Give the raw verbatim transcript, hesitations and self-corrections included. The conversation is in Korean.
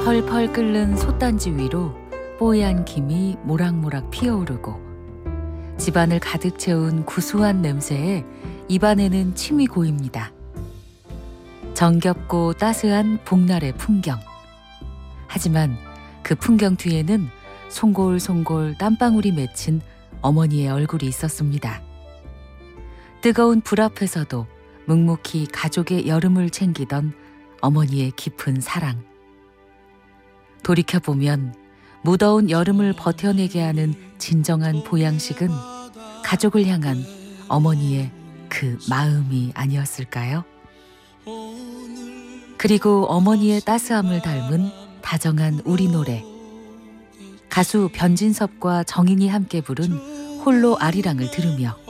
펄펄 끓는 솥단지 위로 뽀얀 김이 모락모락 피어오르고 집안을 가득 채운 구수한 냄새에 입안에는 침이 고입니다. 정겹고 따스한 복날의 풍경. 하지만 그 풍경 뒤에는 송골송골 땀방울이 맺힌 어머니의 얼굴이 있었습니다. 뜨거운 불 앞에서도 묵묵히 가족의 여름을 챙기던 어머니의 깊은 사랑. 돌이켜보면 무더운 여름을 버텨내게 하는 진정한 보양식은 가족을 향한 어머니의 그 마음이 아니었을까요? 그리고 어머니의 따스함을 닮은 다정한 우리 노래. 가수 변진섭과 정인이 함께 부른 홀로 아리랑을 들으며